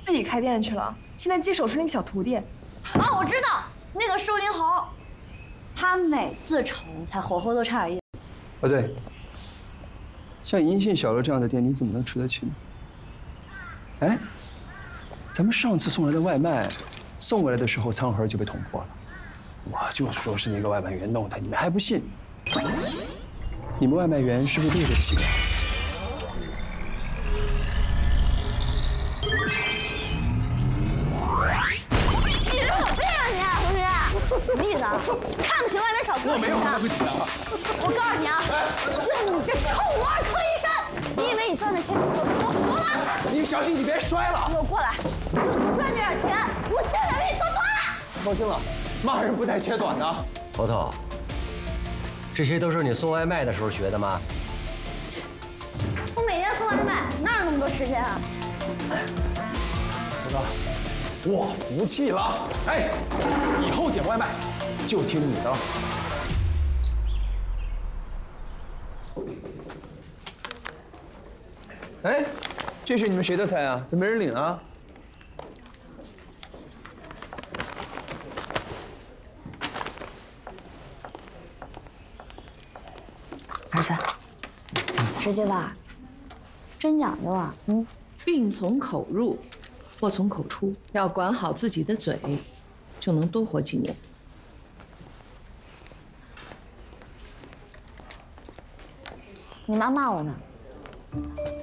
自己开店去了，现在接手是那个小徒弟。 啊，我知道那个瘦丁猴，他每次炒菜火候都差点意思。 哦对，像银杏小楼这样的店，你怎么能吃得起呢？哎，咱们上次送来的外卖，送过来的时候餐盒就被捅破了，我就说是那个外卖员弄的，你们还不信？你们外卖员是不是对得起我？ 什么意思啊？看不起外卖小哥是不是？我告诉你啊，就你这臭二科医生，你以为你赚的钱多多吗？ 你小心，你别摔了！ 给我过来，赚这点钱，我现在比你多多了。 放心了，骂人不带切短的。 头头，这些都是你送外卖的时候学的吗？ 我每天送外卖，哪有那么多时间啊？ 头头。 我服气了！哎，以后点外卖就听你的了。哎，这是你们谁的菜啊？怎么没人领啊？ 儿子，直接吧，真讲究啊！ 病从口入。 祸从口出，要管好自己的嘴，就能多活几年。 你妈骂我呢？